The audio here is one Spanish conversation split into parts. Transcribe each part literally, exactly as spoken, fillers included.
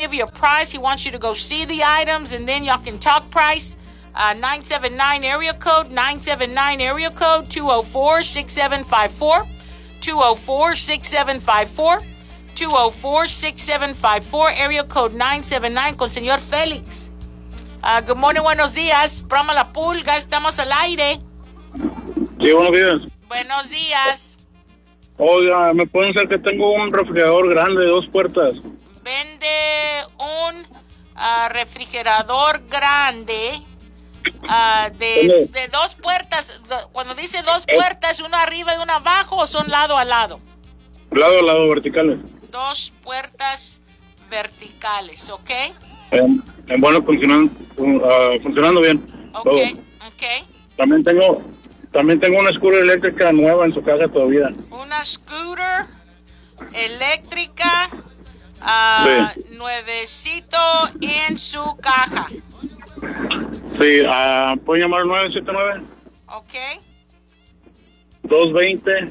give you a price. He wants you to go see the items, and then y'all can talk price. Uh, nine seven nine area code, nine seven nine area code, two oh four, six seven five four, two oh four, six seven five four, two oh four, six seven five four, area code nine seven nine con señor Félix. Uh, good morning, buenos días. Brahma La Pulga, estamos al aire. Sí, buenos días. Buenos días. Oiga, ¿me pueden decir que tengo un refrigerador grande de dos puertas? Vende un uh, refrigerador grande uh, de, de dos puertas. Cuando dice dos puertas, una arriba y una abajo, ¿o son lado a lado? Lado a lado, verticales. Dos puertas verticales, ¿ok? En, en bueno, funcionando, uh, funcionando bien. Ok, todo. ok. También tengo, también tengo una scooter eléctrica nueva en su casa todavía. Una scooter eléctrica uh, sí. nuevecito en su caja. Sí, uh, ¿pueden llamar al nueve siete nueve? Ok. dos veinte,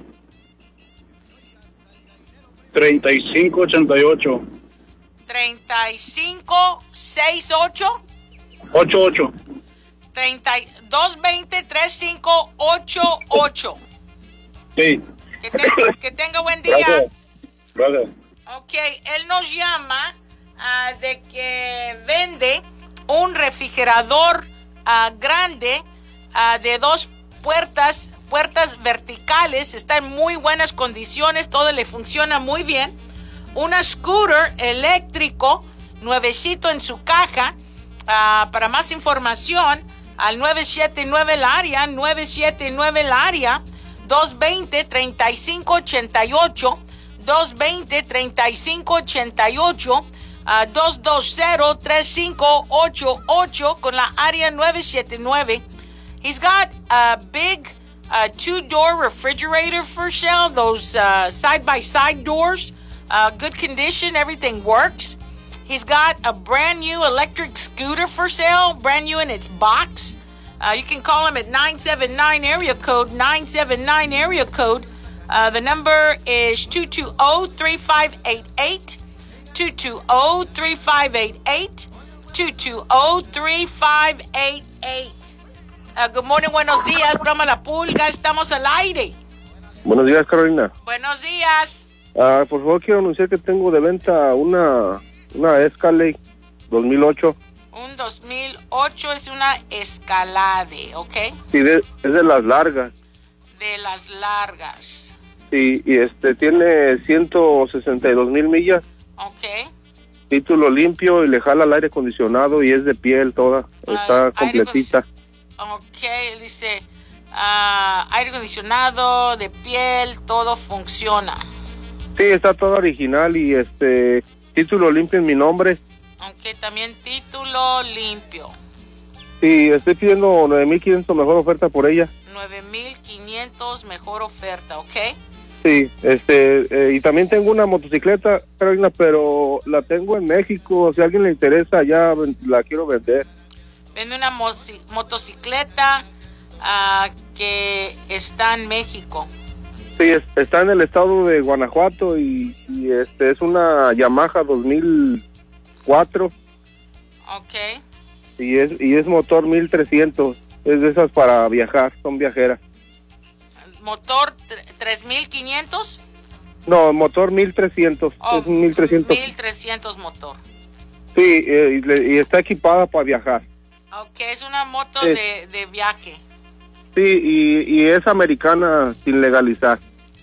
treinta y cinco ochenta y ocho. treinta y cinco sesenta y ocho. ochenta y ocho. dos veinte, treinta y cinco ochenta y ocho. Sí. Que, te, que tenga buen día. Gracias. Gracias. Ok, él nos llama uh, de que vende un refrigerador uh, grande uh, de dos puertas, puertas verticales. Está en muy buenas condiciones, todo le funciona muy bien. Una scooter eléctrico nuevecito en su caja. Uh, para más información, al nueve siete nueve el área, nueve siete nueve el área, dos veinte, treinta y cinco ochenta y ocho, dos veinte, treinta y cinco ochenta y ocho, uh, dos veinte, treinta y cinco ochenta y ocho con la área nueve siete nueve. He's got a big uh, two-door refrigerator for sale, those uh, side-by-side doors, uh, good condition, everything works. He's got a brand new electric scooter for sale, brand new in its box. Uh, you can call him at nine seven nine area code, nine seven nine area code. Uh, the number is two two zero, three five eight eight, two two zero, three five eight eight, two two zero, three five eight eight. Uh, good morning, buenos días, Brahma La Pulga, estamos al aire. Buenos días, Carolina. Buenos días. Uh, por favor, quiero anunciar que tengo de venta una... Una Escalade dos mil ocho. Un dos mil ocho es una Escalade, ¿ok? Sí, de, es de las largas. De las largas. Sí, y este tiene ciento sesenta y dos mil millas. Ok. Título limpio y le jala el aire acondicionado y es de piel toda. Uh, Está completita. Ok, dice uh, aire acondicionado, de piel, todo funciona. Sí, está todo original y este... Título limpio en mi nombre. Aunque también título limpio. Sí, estoy pidiendo nueve mil quinientos mejor oferta por ella. nueve mil quinientos mejor oferta, ¿ok? Sí, este, eh, y también tengo una motocicleta, Carolina, pero la tengo en México. Si a alguien le interesa, ya la quiero vender. Vende una mo- motocicleta uh, que está en México. Sí, es, está en el estado de Guanajuato y, y este es una Yamaha dos mil cuatro. Ok. Y es, y es motor mil trescientos. Es de esas para viajar, son viajeras. ¿Motor tres mil quinientos? No, motor mil trescientos. Oh, es un mil trescientos. mil trescientos motor. Sí, eh, y, y está equipada para viajar. Ok, es una moto es, de, de viaje. Sí, y, y es americana sin legalizar.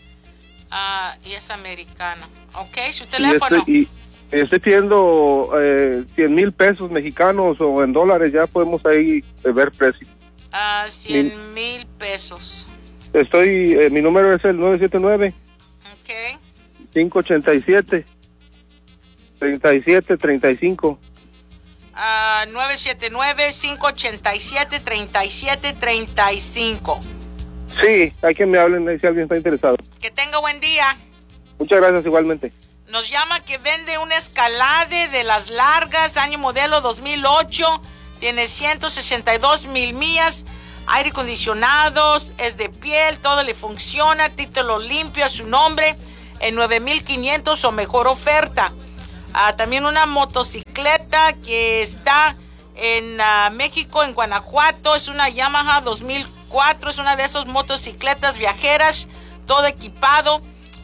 Ah, y es americana. Ok, su teléfono. Y estoy, y estoy pidiendo eh, cien mil pesos mexicanos o en dólares, ya podemos ahí eh, ver precio. Ah, cien mil pesos. Estoy, eh, mi número es el nueve siete nueve. Ok. cinco ochenta y siete, treinta y siete treinta y cinco. Uh, nueve siete nueve, cinco ocho siete, tres siete tres cinco. Sí, hay que me hablen si alguien está interesado. Que tenga buen día. Muchas gracias igualmente. Nos llama que vende una Escalade de las largas, año modelo dos mil ocho, tiene ciento sesenta y dos mil millas, aire acondicionado, es de piel, todo le funciona, título limpio a su nombre, en nueve mil quinientos o mejor oferta. Uh, también una motocicleta que está en uh, México, en Guanajuato. Es una Yamaha dos mil cuatro. Es una de esas motocicletas viajeras, todo equipado.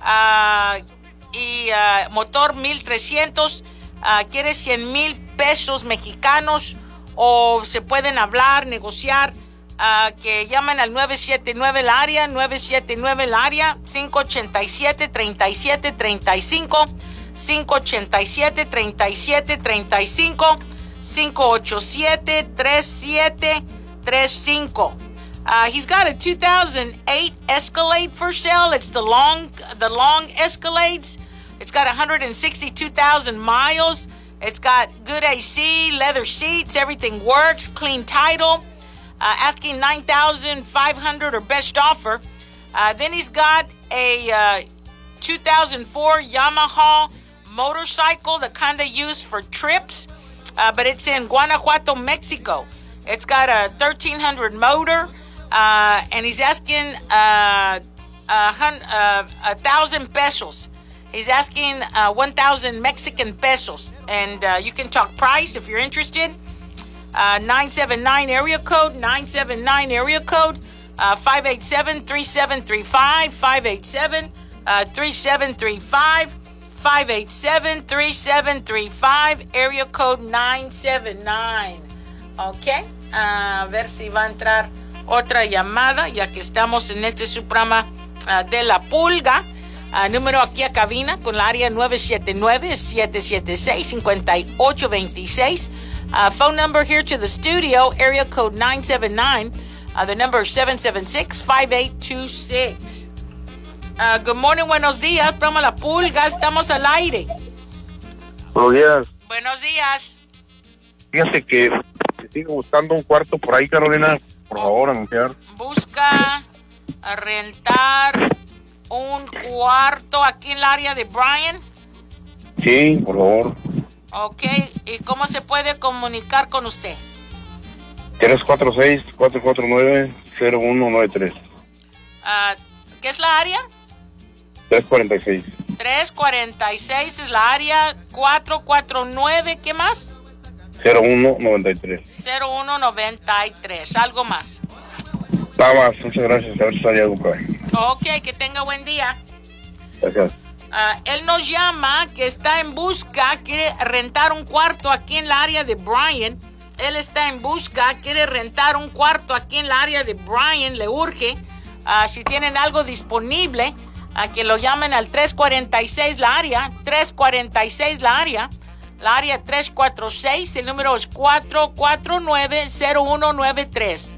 Uh, y uh, motor mil trescientos. Uh, quiere cien mil pesos mexicanos. O se pueden hablar, negociar. Uh, que llaman al nueve siete nueve el área, nueve siete nueve el área, cinco ocho siete, tres siete tres cinco, cinco ocho siete, tres siete tres cinco, cinco ocho siete, tres siete tres cinco. Uh, he's got a two thousand eight Escalade for sale. It's the long, the long Escalades. It's got one hundred sixty-two thousand miles. It's got good A C, leather seats, everything works, clean title. Uh, asking nine thousand five hundred dollars or best offer. Uh, then he's got a uh, two thousand four Yamaha motorcycle, the kind they use for trips, uh, but it's in Guanajuato, Mexico. It's got a thirteen hundred motor, uh, and he's asking uh, a, hun- uh, a thousand pesos. He's asking uh, one thousand Mexican pesos, and uh, you can talk price if you're interested. Uh, nine seven nine area code, nine seven nine area code, uh, five eight seven, three seven three five, five eight seven, three seven three five, five eight seven, three seven three five, area code nine seven nine. Ok, uh, a ver si va a entrar otra llamada, ya que estamos en este su programa uh, de La Pulga. Uh, número aquí a cabina con la área nueve siete nueve, siete siete seis, cinco ocho dos seis. Uh, phone number here to the studio, area code nine seven nine. Uh, the number is seven seven six, five eight two six. Uh, good morning, buenos días. Programa La Pulga, estamos al aire. Buenos días. Buenos días. Fíjate que sigo buscando un cuarto por ahí, Carolina. Por favor, anunciar. Busca rentar un cuarto aquí en el área de Bryan. Sí, por favor. Ok, ¿y cómo se puede comunicar con usted? tres cuatro seis, cuatro cuatro nueve, cero uno nueve tres. Uh, ¿Qué es la área? tres cuarenta y seis. tres cuarenta y seis es la área. cuatro cuatro nueve, ¿qué más? cero uno noventa y tres. cero uno noventa y tres, ¿algo más? Nada más, muchas gracias. A ver si sale algo por ahí. Ok, que tenga buen día. Gracias. Uh, él nos llama que está en busca, quiere rentar un cuarto aquí en la área de Bryan. Él está en busca, quiere rentar un cuarto aquí en la área de Bryan, le urge. Uh, si tienen algo disponible, uh, que lo llamen al tres cuarenta y seis la área, tres cuarenta y seis la área, la área tres cuatro seis, el número es cuatro cuatro nueve, cero uno nueve tres.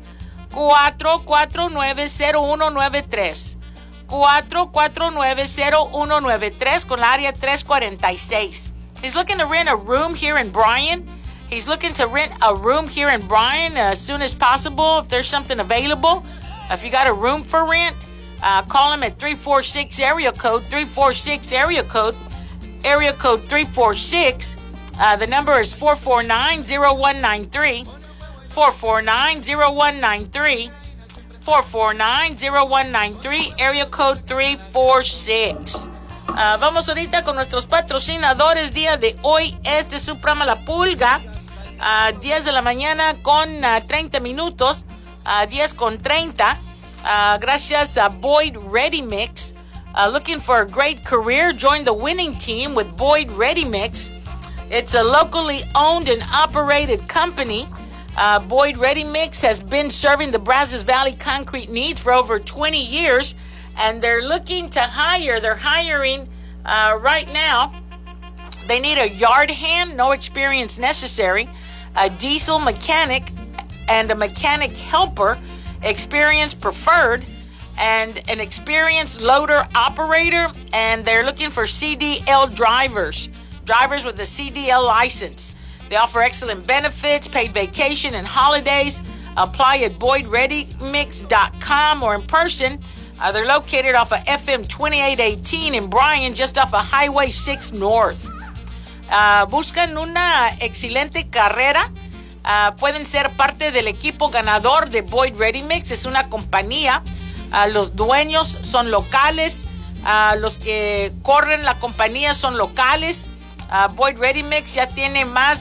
cuatro cuatro nueve, cero uno nueve tres. cuatro cuatro nueve, cero uno nueve tres con la área tres cuarenta y seis. He's looking to rent a room here in Bryan. He's looking to rent a room here in Bryan as soon as possible if there's something available. If you got a room for rent, uh, call him at three four six area code, three four six area code, area code three four six. Uh, the number is four four nine, zero one nine three, four four nine, zero one nine three. four four nine, zero one nine three, area code three four six. Uh, vamos ahorita con nuestros patrocinadores. Día de hoy, este es su programa La Pulga. Uh, diez de la mañana con uh, treinta minutos. Uh, diez con treinta. Uh, gracias a Boyd Ready Mix. Uh, looking for a great career? Join the winning team with Boyd Ready Mix. It's a locally owned and operated company. Uh, Boyd Ready Mix has been serving the Brazos Valley concrete needs for over twenty years, and they're looking to hire. They're hiring uh, right now. They need a yard hand, no experience necessary, a diesel mechanic, and a mechanic helper, experience preferred, and an experienced loader operator, and they're looking for C D L drivers, drivers with a C D L license. They offer excellent benefits, paid vacation, and holidays. Apply at boyd ready mix dot com or in person. Uh, they're located off of F M twenty-eight eighteen in Bryan, just off of Highway six North. Uh, buscan una excelente carrera. Uh, pueden ser parte del equipo ganador de Boyd Ready Mix. Es una compañía. Uh, los dueños son locales. Uh, los que corren la compañía son locales. uh, Boyd Ready Mix ya tiene más